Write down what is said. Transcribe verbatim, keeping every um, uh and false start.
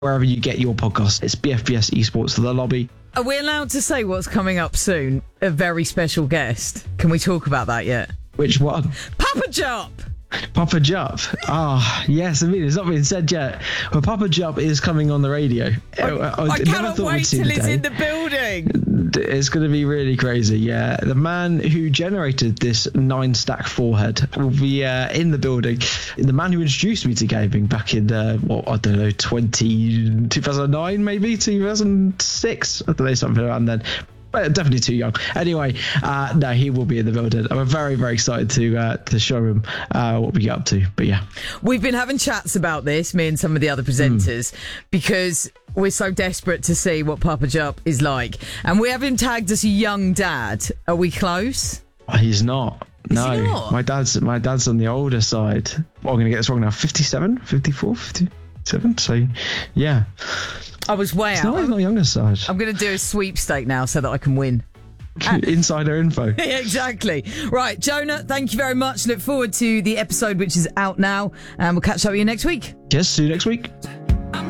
wherever you get your podcast. It's B F B S Esports The Lobby. Are we allowed to say what's coming up soon? A very special guest. Can we talk about that yet? Which one? Papa Jup! Papa Jup. Ah, oh, yes, I mean, it's not been said yet. But Papa Jup is coming on the radio. I, I, I cannot wait till he's in the building. It's going to be really crazy, yeah. The man who generated this nine-stack forehead will be uh, in the building. The man who introduced me to gaming back in, uh, what, I don't know, twenty, two thousand nine maybe, two thousand six? I don't know, something around then. But definitely too young. Anyway, uh, no, he will be in the building. I'm very, very excited to uh, to show him uh, what we get up to. But yeah. We've been having chats about this, me and some of the other presenters, mm. because we're so desperate to see what Papa Jup is like. And we have him tagged as a young dad. Are we close? He's not. Is no. he not? My dad's my dad's on the older side. Well, I'm going to get this wrong now. fifty-seven, fifty-four, fifty-seven. So, yeah. I was way it's out. Not, it's not younger side. I'm going to do a sweepstake now so that I can win. Insider info. Exactly. Right, Jonah, thank you very much. Look forward to the episode, which is out now. And we'll catch up with you next week. Yes, see you next week.